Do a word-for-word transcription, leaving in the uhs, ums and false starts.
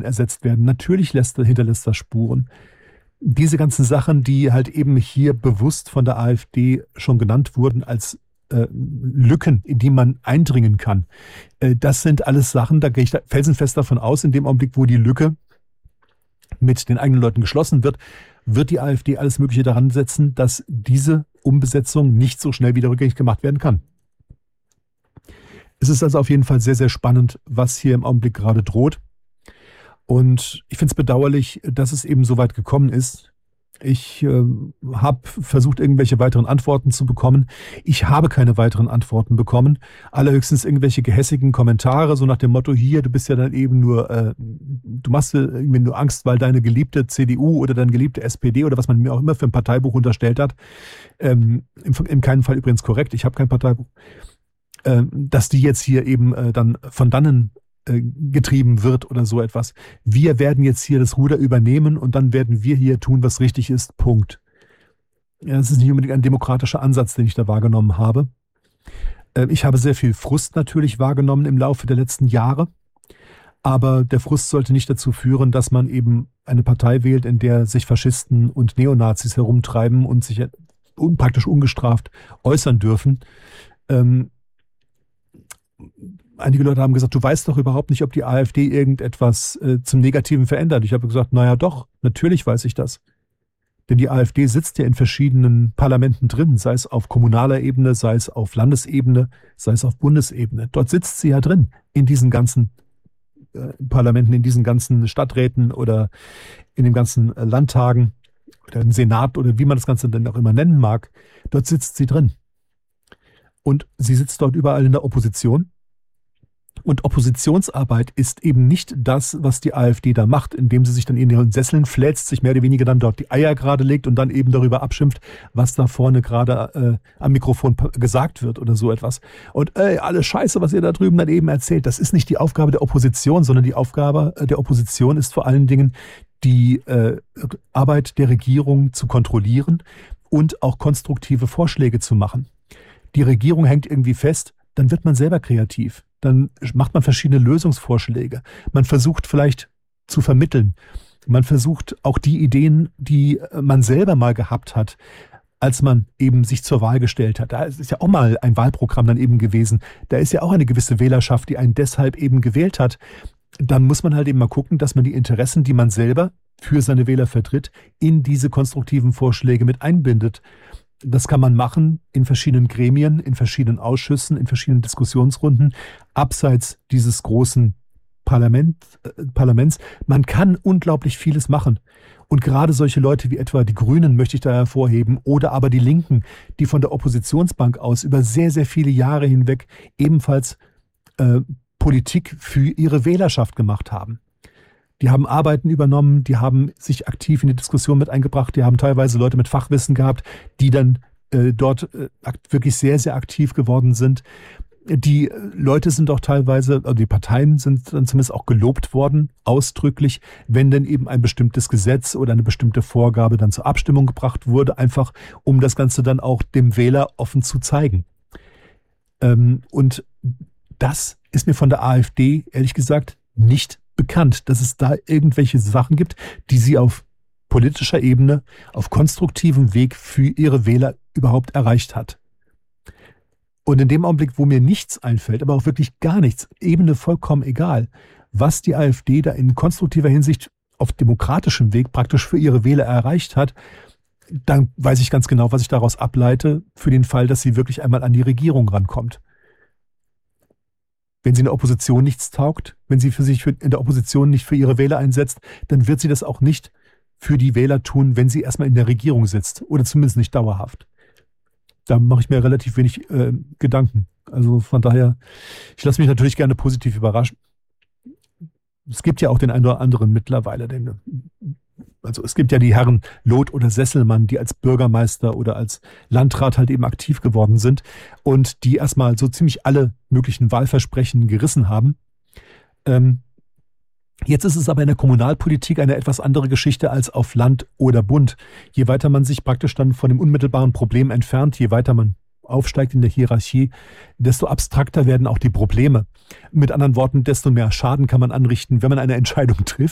ersetzt werden. Natürlich lässt, hinterlässt das Spuren. Diese ganzen Sachen, die halt eben hier bewusst von der AfD schon genannt wurden als äh, Lücken, in die man eindringen kann, äh, das sind alles Sachen, da gehe ich da felsenfest davon aus, in dem Augenblick, wo die Lücke mit den eigenen Leuten geschlossen wird, wird die AfD alles Mögliche daran setzen, dass diese Umbesetzung nicht so schnell wieder rückgängig gemacht werden kann. Es ist also auf jeden Fall sehr, sehr spannend, was hier im Augenblick gerade droht. Und ich finde es bedauerlich, dass es eben so weit gekommen ist. Ich äh, habe versucht, irgendwelche weiteren Antworten zu bekommen. Ich habe keine weiteren Antworten bekommen. Allerhöchstens irgendwelche gehässigen Kommentare, so nach dem Motto, hier, du bist ja dann eben nur, äh, du machst dir irgendwie nur Angst, weil deine geliebte C D U oder deine geliebte S P D oder was man mir auch immer für ein Parteibuch unterstellt hat, ähm, in, in keinem Fall übrigens korrekt, ich habe kein Parteibuch, äh, dass die jetzt hier eben äh, dann von dannen getrieben wird oder so etwas. Wir werden jetzt hier das Ruder übernehmen und dann werden wir hier tun, was richtig ist. Punkt. Ja, das ist nicht unbedingt ein demokratischer Ansatz, den ich da wahrgenommen habe. Ich habe sehr viel Frust natürlich wahrgenommen im Laufe der letzten Jahre, aber der Frust sollte nicht dazu führen, dass man eben eine Partei wählt, in der sich Faschisten und Neonazis herumtreiben und sich praktisch ungestraft äußern dürfen. Ähm, Einige Leute haben gesagt, du weißt doch überhaupt nicht, ob die AfD irgendetwas äh, zum Negativen verändert. Ich habe gesagt, naja doch, natürlich weiß ich das. Denn die AfD sitzt ja in verschiedenen Parlamenten drin, sei es auf kommunaler Ebene, sei es auf Landesebene, sei es auf Bundesebene. Dort sitzt sie ja drin, in diesen ganzen äh, Parlamenten, in diesen ganzen Stadträten oder in den ganzen äh, Landtagen oder im Senat oder wie man das Ganze dann auch immer nennen mag. Dort sitzt sie drin. Und sie sitzt dort überall in der Opposition. Und Oppositionsarbeit ist eben nicht das, was die AfD da macht, indem sie sich dann in ihren Sesseln fläzt, sich mehr oder weniger dann dort die Eier gerade legt und dann eben darüber abschimpft, was da vorne gerade äh, am Mikrofon gesagt wird oder so etwas. Und ey, alles Scheiße, was ihr da drüben dann eben erzählt, das ist nicht die Aufgabe der Opposition, sondern die Aufgabe der Opposition ist vor allen Dingen, die äh, Arbeit der Regierung zu kontrollieren und auch konstruktive Vorschläge zu machen. Die Regierung hängt irgendwie fest, dann wird man selber kreativ. Dann macht man verschiedene Lösungsvorschläge. Man versucht vielleicht zu vermitteln. Man versucht auch die Ideen, die man selber mal gehabt hat, als man eben sich zur Wahl gestellt hat. Da ist ja auch mal ein Wahlprogramm dann eben gewesen. Da ist ja auch eine gewisse Wählerschaft, die einen deshalb eben gewählt hat. Dann muss man halt eben mal gucken, dass man die Interessen, die man selber für seine Wähler vertritt, in diese konstruktiven Vorschläge mit einbindet. Das kann man machen in verschiedenen Gremien, in verschiedenen Ausschüssen, in verschiedenen Diskussionsrunden, abseits dieses großen Parlament, äh, Parlaments. Man kann unglaublich vieles machen. Und gerade solche Leute wie etwa die Grünen möchte ich da hervorheben oder aber die Linken, die von der Oppositionsbank aus über sehr, sehr viele Jahre hinweg ebenfalls äh, Politik für ihre Wählerschaft gemacht haben. Die haben Arbeiten übernommen, die haben sich aktiv in die Diskussion mit eingebracht, die haben teilweise Leute mit Fachwissen gehabt, die dann äh, dort äh, wirklich sehr, sehr aktiv geworden sind. Die Leute sind auch teilweise, also die Parteien sind dann zumindest auch gelobt worden, ausdrücklich, wenn denn eben ein bestimmtes Gesetz oder eine bestimmte Vorgabe dann zur Abstimmung gebracht wurde, einfach um das Ganze dann auch dem Wähler offen zu zeigen. Ähm, und das ist mir von der AfD, ehrlich gesagt, nicht bekannt, dass es da irgendwelche Sachen gibt, die sie auf politischer Ebene, auf konstruktivem Weg für ihre Wähler überhaupt erreicht hat. Und in dem Augenblick, wo mir nichts einfällt, aber auch wirklich gar nichts, Ebene vollkommen egal, was die AfD da in konstruktiver Hinsicht auf demokratischem Weg praktisch für ihre Wähler erreicht hat, dann weiß ich ganz genau, was ich daraus ableite, für den Fall, dass sie wirklich einmal an die Regierung rankommt. Wenn sie in der Opposition nichts taugt, wenn sie für sich für, in der Opposition nicht für ihre Wähler einsetzt, dann wird sie das auch nicht für die Wähler tun, wenn sie erstmal in der Regierung sitzt. Oder zumindest nicht dauerhaft. Da mache ich mir relativ wenig äh, Gedanken. Also von daher, ich lasse mich natürlich gerne positiv überraschen. Es gibt ja auch den einen oder anderen mittlerweile, den, also es gibt ja die Herren Loth oder Sesselmann, die als Bürgermeister oder als Landrat halt eben aktiv geworden sind und die erstmal so ziemlich alle möglichen Wahlversprechen gerissen haben. Ähm, jetzt ist es aber in der Kommunalpolitik eine etwas andere Geschichte als auf Land oder Bund. Je weiter man sich praktisch dann von dem unmittelbaren Problem entfernt, je weiter man aufsteigt in der Hierarchie, desto abstrakter werden auch die Probleme. Mit anderen Worten, desto mehr Schaden kann man anrichten, wenn man eine Entscheidung trifft.